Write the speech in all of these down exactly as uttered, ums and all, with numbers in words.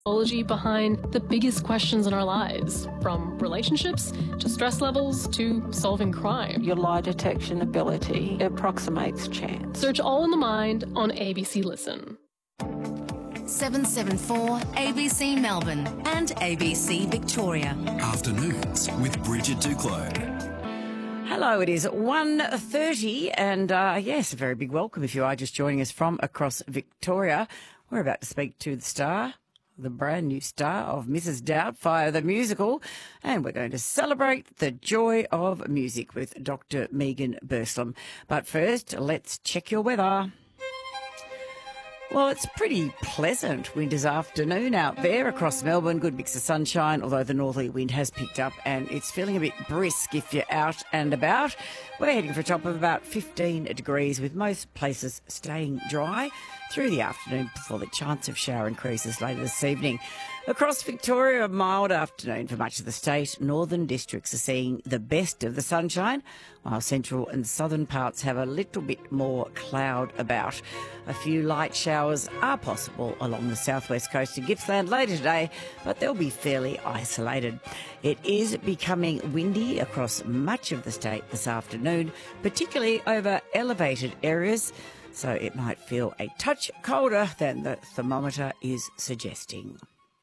Psychology behind the biggest questions in our lives, from relationships to stress levels to solving crime. Your lie detection ability approximates chance. Search All in the Mind on A B C Listen. seven seven four A B C Melbourne and A B C Victoria. Afternoons with Bridget Duclos. Hello, it is one thirty and uh, yes, a very big welcome if you are just joining us from across Victoria. We're about to speak to the star, the brand new star of Missus Doubtfire, the musical, and we're going to celebrate the joy of music with Doctor Megan Burslem. But first, let's check your weather. Well, it's pretty pleasant winter's afternoon out there across Melbourne. Good mix of sunshine, although the northerly wind has picked up and it's feeling a bit brisk if you're out and about. We're heading for a top of about fifteen degrees with most places staying dry through the afternoon before the chance of shower increases later this evening. Across Victoria, a mild afternoon for much of the state. Northern districts are seeing the best of the sunshine, while central and southern parts have a little bit more cloud about. A few light showers are possible along the southwest coast of Gippsland later today, but they'll be fairly isolated. It is becoming windy across much of the state this afternoon, particularly over elevated areas, so it might feel a touch colder than the thermometer is suggesting.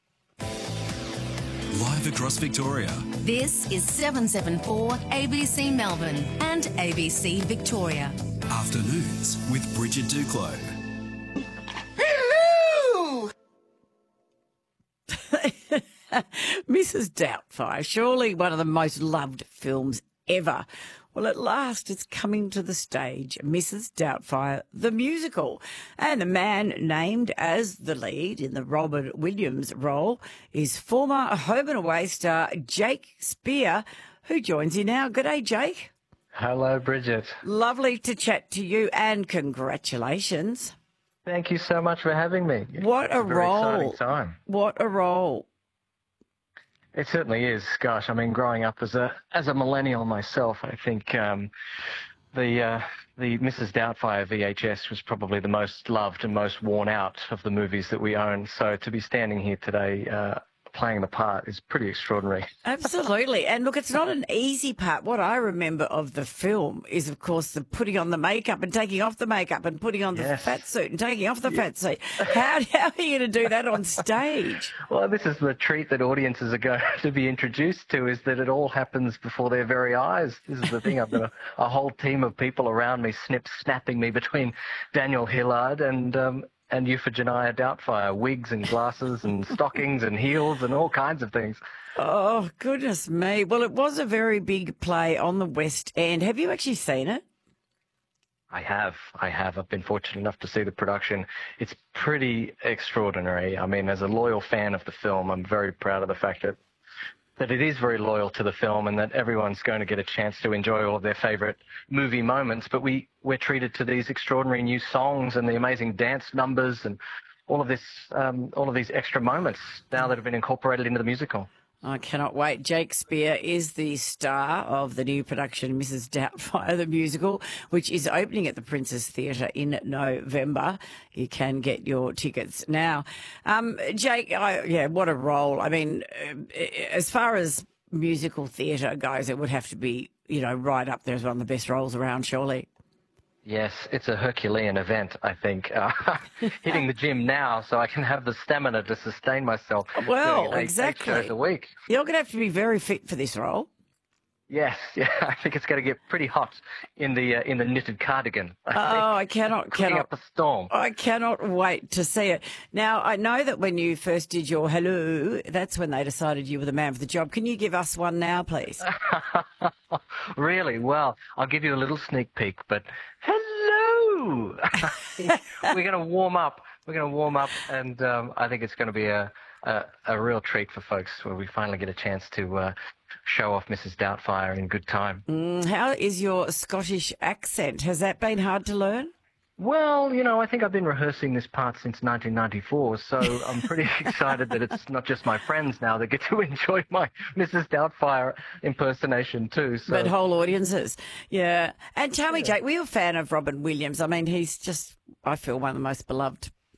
Live across Victoria. This is seven seven four A B C Melbourne and A B C Victoria. Afternoons with Bridget Duclos. Hello! Missus Doubtfire, surely one of the most loved films ever. Well, at last it's coming to the stage, Missus Doubtfire, the musical. And the man named as the lead in the Robin Williams role is former Home and Away star Jake Spear, who joins you now. Good day, Jake. Hello, Bridget. Lovely to chat to you and congratulations. Thank you so much for having me. What It's a, a very role. exciting time. What a role. It certainly is. Gosh, I mean, growing up as a as a millennial myself, I think um, the uh, the Missus Doubtfire V H S was probably the most loved and most worn out of the movies that we own. So to be standing here today uh, playing the part is pretty extraordinary. Absolutely. And look, it's not an easy part. What I remember of the film is, of course, the putting on the makeup and taking off the makeup and putting on the Yes. fat suit and taking off the fat suit. How, how are you going to do that on stage? Well, this is the treat that audiences are going to be introduced to, is that it all happens before their very eyes. This is the thing. I've got a, a whole team of people around me, snip snapping me between Daniel Hillard and um, and Euphigenia Doubtfire, wigs and glasses and stockings and heels and all kinds of things. Oh, goodness me. Well, it was a very big play on the West End. Have you actually seen it? I have. I have. I've been fortunate enough to see the production. It's pretty extraordinary. I mean, as a loyal fan of the film, I'm very proud of the fact that that it is very loyal to the film and that everyone's going to get a chance to enjoy all of their favourite movie moments. But we, we're treated to these extraordinary new songs and the amazing dance numbers and all of this, um, all of these extra moments now that have been incorporated into the musical. I cannot wait. Jake Spear is the star of the new production, Missus Doubtfire, the musical, which is opening at the Princess Theatre in November. You can get your tickets now. Um, Jake, I, yeah, what a role. I mean, uh, as far as musical theatre goes, it would have to be, you know, right up there as one of the best roles around, surely. Yes, it's a Herculean event, I think. Uh, hitting the gym now so I can have the stamina to sustain myself. Well, doing eight, exactly. Eight shows a week. You're going to have to be very fit for this role. Yes, yeah, I think it's going to get pretty hot in the uh, in the knitted cardigan. I think. Oh, I cannot, Cooking cannot. up a storm. I cannot wait to see it. Now, I know that when you first did your hello, that's when they decided you were the man for the job. Can you give us one now, please? Really? Well, I'll give you a little sneak peek, but hello! We're going to warm up. We're going to warm up, and um, I think it's going to be a, a, a real treat for folks where we finally get a chance to uh, show off Missus Doubtfire in good time. Mm, how is your Scottish accent? Has that been hard to learn? Well, you know, I think I've been rehearsing this part since nineteen ninety-four, so I'm pretty excited that it's not just my friends now that get to enjoy my Missus Doubtfire impersonation too. So. But whole audiences, yeah. And tell me, Jake, were you a fan of Robin Williams? I mean, he's just, I feel, one of the most beloved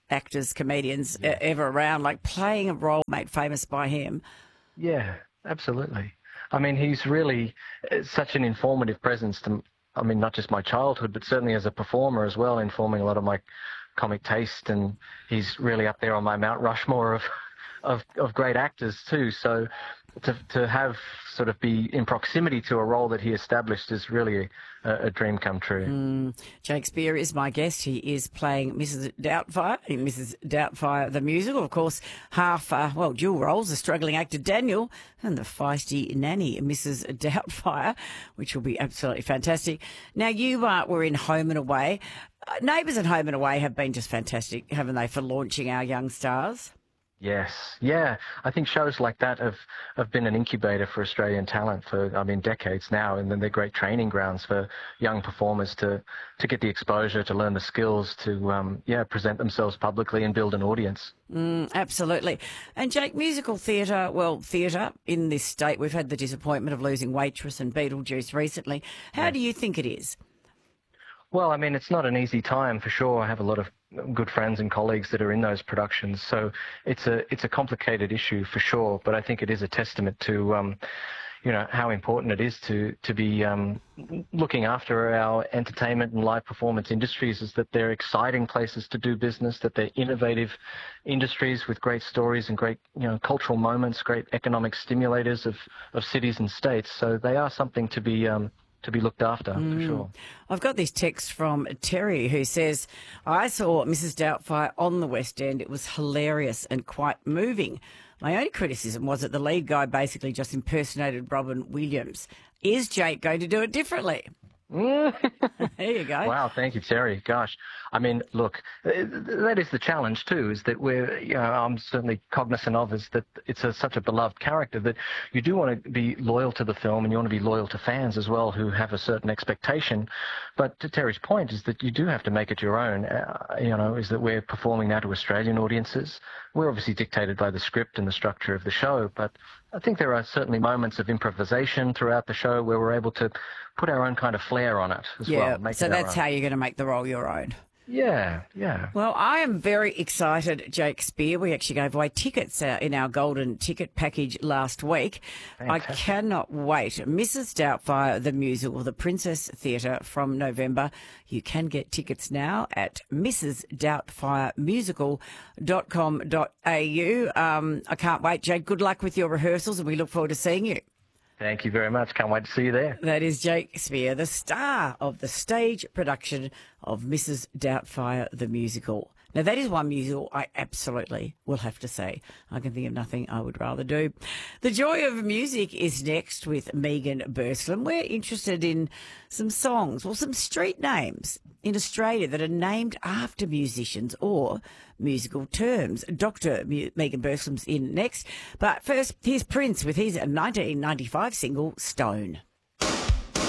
actors, comedians yeah. ever around, like playing a role made famous by him. Yeah, absolutely. I mean, he's really such an informative presence to, I mean, not just my childhood, but certainly as a performer as well, informing a lot of my comic taste. And he's really up there on my Mount Rushmore of of, of great actors too. So to to have sort of be in proximity to a role that he established is really a, a dream come true. Mm. Jake Spear is my guest. He is playing Missus Doubtfire in Missus Doubtfire the musical. Of course, half, uh, well, dual roles, the struggling actor Daniel and the feisty nanny Missus Doubtfire, which will be absolutely fantastic. Now, you uh, were in Home and Away. Uh, Neighbours and Home and Away have been just fantastic, haven't they, for launching our young stars? Yes, yeah. I think shows like that have, have been an incubator for Australian talent for, I mean, decades now, and then they're great training grounds for young performers to, to get the exposure, to learn the skills, to, um, yeah, present themselves publicly and build an audience. Mm, absolutely. And Jake, musical theatre, well, theatre in this state, we've had the disappointment of losing Waitress and Beetlejuice recently. How yeah. do you think it is? Well, I mean, it's not an easy time for sure. I have a lot of good friends and colleagues that are in those productions, so it's a it's a complicated issue for sure. But I think it is a testament to, um, you know, how important it is to to be um, looking after our entertainment and live performance industries. Is that they're exciting places to do business, that they're innovative industries with great stories and great, you know, cultural moments, great economic stimulators of of cities and states. So they are something to be. Um, to be looked after, mm. for sure. I've got this text from Terry who says, I saw Missus Doubtfire on the West End. It was hilarious and quite moving. My only criticism was that the lead guy basically just impersonated Robin Williams. Is Jake going to do it differently? There you go. Wow, thank you, Terry. Gosh, I mean, look, that is the challenge too. Is that we're, you know, I'm certainly cognizant of is that it's a, such a beloved character that you do want to be loyal to the film and you want to be loyal to fans as well who have a certain expectation. But to Terry's point is that you do have to make it your own. Uh, you know, is that we're performing now to Australian audiences. We're obviously dictated by the script and the structure of the show, but I think there are certainly moments of improvisation throughout the show where we're able to put our own kind of flair on it as yeah, well. Make so it that's our how you're going to make the role your own. Yeah, yeah. Well, I am very excited, Jake Spear. We actually gave away tickets uh, in our golden ticket package last week. Fantastic. I cannot wait. Missus Doubtfire, the musical, the Princess Theatre from November. You can get tickets now at missus doubtfire musical dot com dot a u. Um, I can't wait, Jake. Good luck with your rehearsals and we look forward to seeing you. Thank you very much. Can't wait to see you there. That is Jake Spear, the star of the stage production of Missus Doubtfire, the musical. Now, that is one musical I absolutely will have to say. I can think of nothing I would rather do. The Joy of Music is next with Megan Burslem. We're interested in some songs or some street names in Australia that are named after musicians or musical terms. Doctor Megan Burslem's in next. But first, here's Prince with his nineteen ninety-five single, Stone.